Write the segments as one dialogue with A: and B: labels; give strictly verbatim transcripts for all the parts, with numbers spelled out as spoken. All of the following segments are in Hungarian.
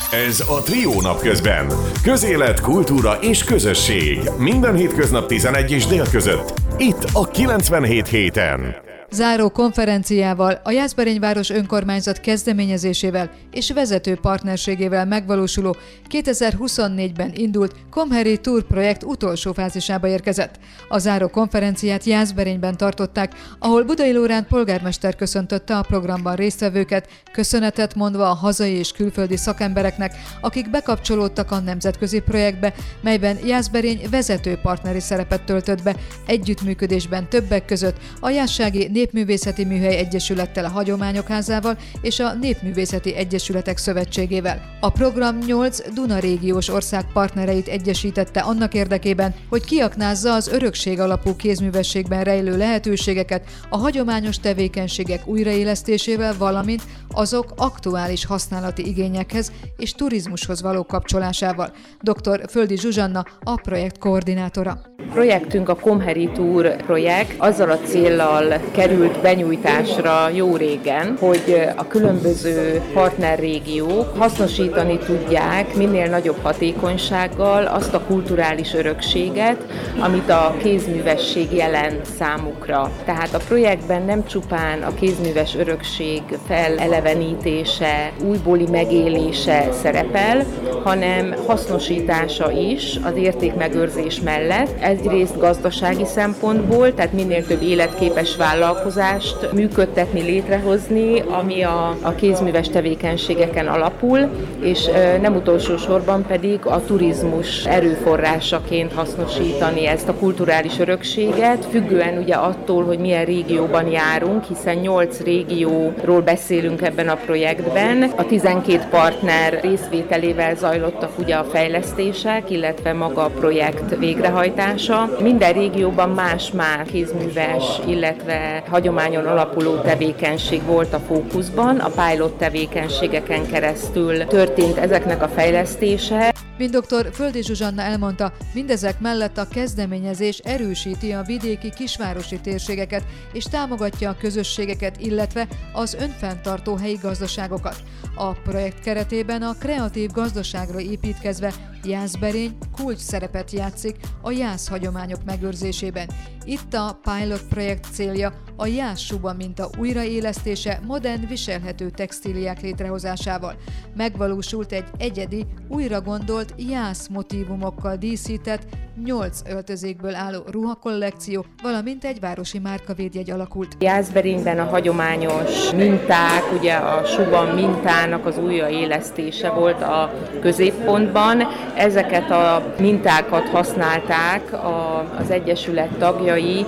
A: Ez a Trió napközben. Közélet, kultúra és közösség. Minden hétköznap tizenegy és dél között. Itt a kilencvenhét héten.
B: Záró konferenciával, a Jászberényváros önkormányzat kezdeményezésével és vezető partnerségével megvalósuló kétezer-huszonnégyben indult Komheri Tour projekt utolsó fázisába érkezett. A záró konferenciát Jászberényben tartották, ahol Budai Lóránt polgármester köszöntötte a programban résztvevőket, köszönetet mondva a hazai és külföldi szakembereknek, akik bekapcsolódtak a nemzetközi projektbe, melyben Jászberény vezető partneri szerepet töltött be, együttműködésben többek között a Jászsági Népművészeti Műhely Egyesülettel, a Hagyományok Házával és a Népművészeti Egyesületek Szövetségével. A program nyolc Duna régiós ország partnereit egyesítette annak érdekében, hogy kiaknázza az örökség alapú kézművességben rejlő lehetőségeket a hagyományos tevékenységek újraélesztésével, valamint azok aktuális használati igényekhez és turizmushoz való kapcsolásával. dr. Földi Zsuzsanna, a projekt koordinátora.
C: Projektünk a Komheri Tour projekt azzal a céllal került benyújtásra jó régen, hogy a különböző partnerrégiók hasznosítani tudják minél nagyobb hatékonysággal azt a kulturális örökséget, amit a kézművesség jelent számukra. Tehát a projektben nem csupán a kézműves örökség felelevenítése, újbóli megélése szerepel, hanem hasznosítása is az értékmegőrzés mellett. Egyrészt gazdasági szempontból, tehát minél több életképes vállalkozást működtetni, létrehozni, ami a, a kézműves tevékenységeken alapul, és nem utolsó sorban pedig a turizmus erőforrásaként hasznosítani ezt a kulturális örökséget, függően ugye attól, hogy milyen régióban járunk, hiszen nyolc régióról beszélünk ebben a projektben. A tizenkét partner részvételével zajlottak ugye a fejlesztések, illetve maga a projekt végrehajtása. Minden régióban más-más kézműves, illetve hagyományon alapuló tevékenység volt a fókuszban, a pilot tevékenységeken keresztül történt ezeknek a fejlesztése.
B: Mint dr. Földi Zsuzsanna elmondta, mindezek mellett a kezdeményezés erősíti a vidéki kisvárosi térségeket és támogatja a közösségeket, illetve az önfenntartó helyi gazdaságokat. A projekt keretében a kreatív gazdaságra építkezve Jászberény kulcs szerepet játszik a jász hagyományok megőrzésében. Itt a pilot projekt célja a jászsuba minta újraélesztése modern viselhető textíliák létrehozásával. Megvalósult egy egyedi, újra gondolt jász motívumokkal díszített, nyolc öltözékből álló ruhakollekció, valamint egy városi márkavédjegy alakult.
C: Jászberényben a hagyományos minták, ugye a suba mintának az újraélesztése volt a középpontban. Ezeket a mintákat használták az Egyesület tagjai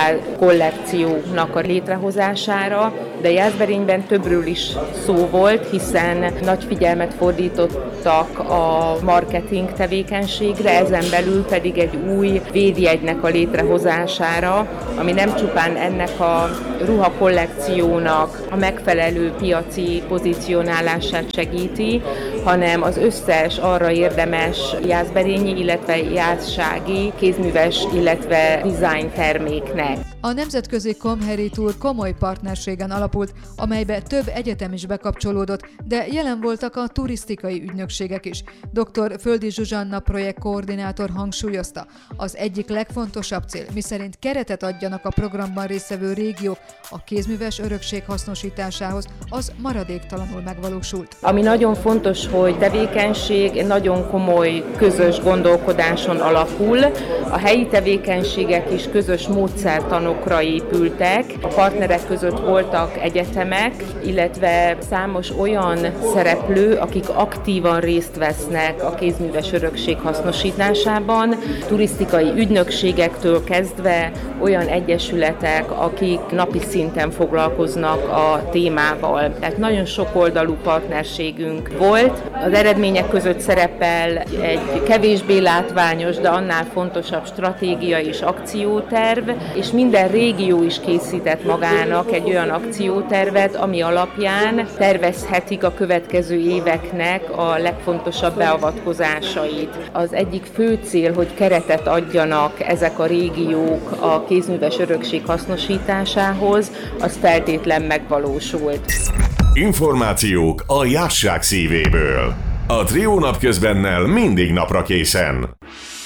C: ruhakollekciónak a létrehozására, de Jászberényben többről is szó volt, hiszen nagy figyelmet fordítottak a marketing tevékenységre, ezen belül pedig egy új védjegynek a létrehozására, ami nem csupán ennek a ruhakollekciónak a megfelelő piaci pozícionálását segíti, hanem az összes arra érdemes jászberényi, illetve jászsági kézműves, illetve design terméknek.
B: A nemzetközi Komheri Tour komoly partnerségen alapult, amelybe több egyetem is bekapcsolódott, de jelen voltak a turisztikai ügynökségek is. dr. Földi Zsuzsanna projektkoordinátor hangsúlyozta, az egyik legfontosabb cél, miszerint keretet adjanak a programban résztvevő régiók a kézműves örökség hasznosításához, az maradéktalanul megvalósult.
C: Ami nagyon fontos, hogy tevékenység nagyon komoly közös gondolkodáson alapul, a helyi tevékenységek is közös módszertanokra épültek, a partnerek között voltak egyetemek, illetve számos olyan szereplő, akik aktívan részt vesznek a kézműves örökség hasznosításában, turisztikai ügynökségektől kezdve olyan egyesületek, akik napi szinten foglalkoznak a témával. Tehát nagyon sokoldalú partnerségünk volt. Az eredmények között szerepel egy kevésbé látványos, de annál fontosabb stratégia és akcióterv, és minden régió is készített magának egy olyan akciótervet, ami alapján tervezhetik a következő éveknek a legfontosabb beavatkozásait. Az egyik fő cél, hogy keretet adjanak ezek a régiók a kézműves örökség hasznosításához, az feltétlen megvalósult.
A: Információk a Jászság szívéből. A Trio napközbennel mindig napra készen.